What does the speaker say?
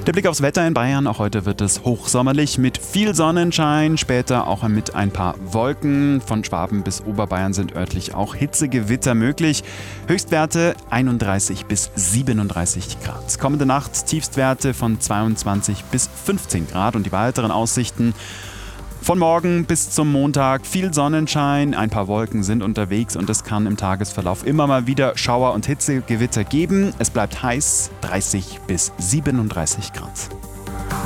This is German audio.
Der Blick aufs Wetter in Bayern. Auch heute wird es hochsommerlich mit viel Sonnenschein, später auch mit ein paar Wolken. Von Schwaben bis Oberbayern sind örtlich auch Hitzegewitter möglich. Höchstwerte 31 bis 37 Grad. Kommende Nacht Tiefstwerte von 22 bis 15 Grad. Und die weiteren Aussichten: von morgen bis zum Montag viel Sonnenschein, ein paar Wolken sind unterwegs und es kann im Tagesverlauf immer mal wieder Schauer und Hitzegewitter geben. Es bleibt heiß, 30 bis 37 Grad.